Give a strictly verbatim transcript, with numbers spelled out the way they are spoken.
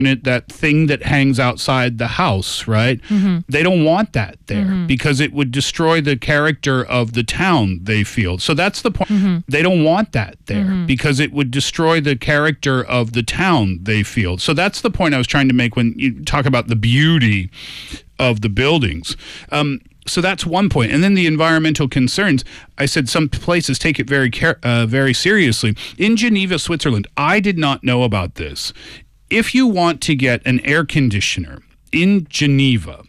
it, that thing that hangs outside the house, right? Mm-hmm. They don't want that there mm-hmm. because it would destroy the character of the town, they feel. So that's the point. Mm-hmm. They don't want that there mm-hmm. because it would destroy the character of the town, they feel. So that's the point I was trying to make when you talk about the beauty of the buildings. Um, so that's one point. And then the environmental concerns. I said some places take it very care, uh, very seriously. In Geneva, Switzerland, I did not know about this. If you want to get an air conditioner in Geneva,